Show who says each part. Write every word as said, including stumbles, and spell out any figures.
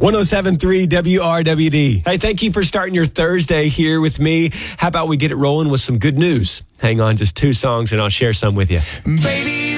Speaker 1: one oh seven point three W R W D. Hey, thank you for starting your Thursday here with me. How about we get it rolling with some good news? Hang on, just two songs and I'll share some with you.
Speaker 2: Baby.